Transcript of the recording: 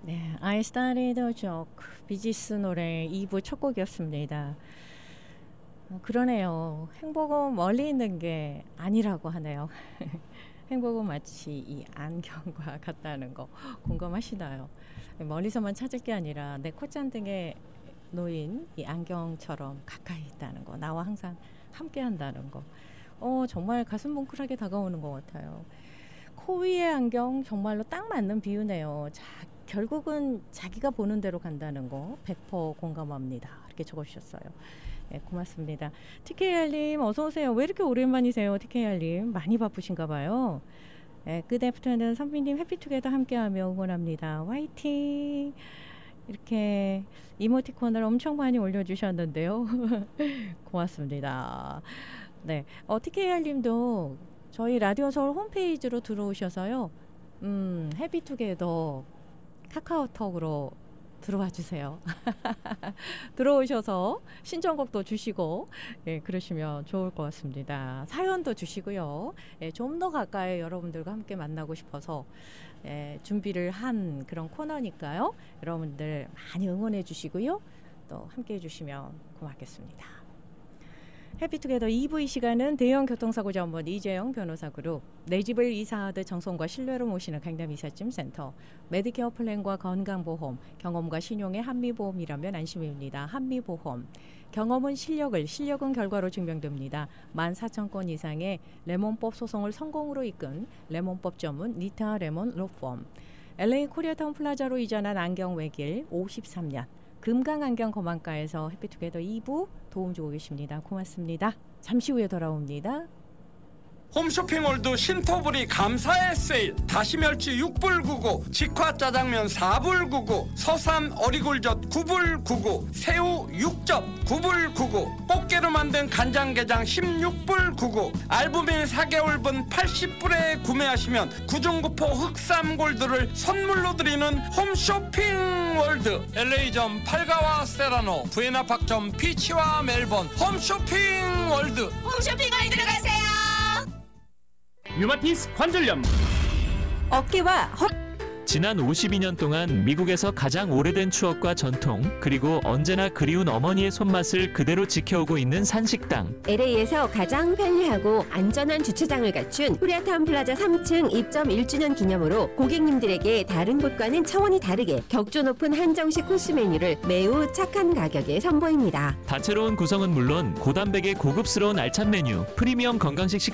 네, I Started a Joke, 비지스 노래 2부 첫 곡이었습니다. 그러네요. 행복은 멀리 있는 게 아니라고 하네요. 행복은 마치 이 안경과 같다는 거 공감하시나요? 멀리서만 찾을 게 아니라 내 콧잔등에 놓인 이 안경처럼 가까이 있다는 거, 나와 항상 함께 한다는 거. 정말 가슴 뭉클하게 다가오는 것 같아요. 코 위의 안경 정말로 딱 맞는 비유네요. 결국은 자기가 보는 대로 간다는 거 100% 공감합니다. 이렇게 적어주셨어요. 네, 고맙습니다. TKR님 어서 오세요. 왜 이렇게 오랜만이세요? TKR님 많이 바쁘신가 봐요. 네, 그대부터는 선비님 해피투게더 함께하며 응원합니다. 화이팅! 이렇게 이모티콘을 엄청 많이 올려주셨는데요. 고맙습니다. 네, TKR님도 저희 라디오 서울 홈페이지로 들어오셔서요. 해피투게더 카카오톡으로 들어와 주세요. 들어오셔서 신청곡도 주시고 그러시면 좋을 것 같습니다. 사연도 주시고요. 좀 더 가까이 여러분들과 함께 만나고 싶어서 준비를 한 그런 코너니까요. 여러분들 많이 응원해 주시고요. 또 함께 해주시면 고맙겠습니다. 해피투게더 2부 이 시간은 대형 교통사고 전문 이재영 변호사 그룹, 내 집을 이사하듯 정성과 신뢰로 모시는 강남 이삿짐 센터, 메디케어 플랜과 건강보험, 경험과 신용의 한미보험이라면 안심입니다. 한미보험. 경험은 실력은 결과로 증명됩니다. 14,000건 이상의 레몬법 소송을 성공으로 이끈 레몬법 전문 니타 레몬 로펌. LA 코리아타운 플라자로 이전한 안경 외길 53년. 금강안경 거만가에서 해피투게더 2부 도움 주고 계십니다. 고맙습니다. 잠시 후에 돌아옵니다. 홈쇼핑몰도 신토불이 감사의 세일. 다시멸치 6불 99, 직화짜장면 4불 99, 서삼 어리굴젓 9불 99, 새우 6접 9불 99, 꽃게로 만든 간장게장 16불 99, 알부민 4개월분 80불에 구매하시면 구중구포 흑삼골드를 선물로 드리는 홈쇼핑월드. LA점 팔가와 세라노, 부에나팍점 피치와 멜번. 홈쇼핑월드. 홈쇼핑월드로 가세요. 류마티스 관절염, 어깨와 허 지난 52년 동안 미국에서 가장 오래된 추억과 전통, 그리고 언제나 그리운 어머니의 손맛을 그대로 지켜오고 있는 산식당. LA에서 가장 편리하고 안전한 주차장을 갖춘 코리아타운 플라자 3층 입점 1주년 기념으로 고객님들에게 다른 곳과는 차원이 다르게 격조 높은 한정식 코스 메뉴를 매우 착한 가격에 선보입니다. 다채로운 구성은 물론 고단백의 고급스러운 알찬 메뉴, 프리미엄 건강식